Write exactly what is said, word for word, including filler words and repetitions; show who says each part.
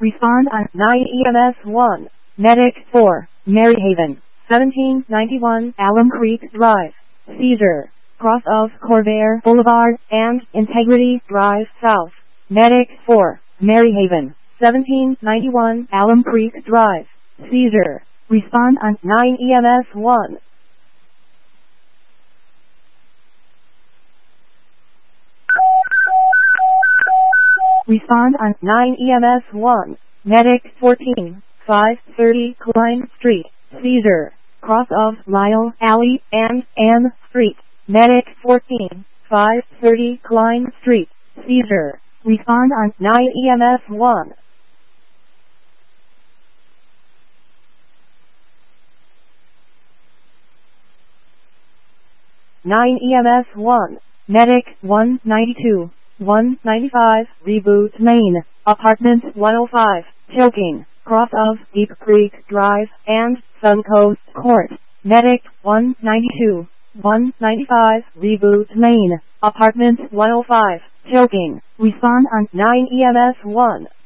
Speaker 1: Respond on nine E M S one. Medic four. Maryhaven. seventeen ninety-one Alum Creek Drive. Seizure. Cross of Corvair Boulevard and Integrity Drive South. Medic four. Maryhaven. seventeen ninety-one Alum Creek Drive. Seizure. Respond on nine E M S one. Respond on nine E M S one. Medic fourteen. five thirty Klein Street. Seizure. Cross of Lyle Alley and Ann Street. Medic fourteen. five thirty Klein Street. Seizure. Respond on nine E M S one. nine E M S one. Medic one ninety-two. one ninety-five Reboot Lane. Apartment one oh five. Choking. Cross of Deep Creek Drive and Suncoast Court. Medic one ninety-two. one ninety-five Reboot Lane. Apartment one oh five. Choking. Respond on nine E M S one.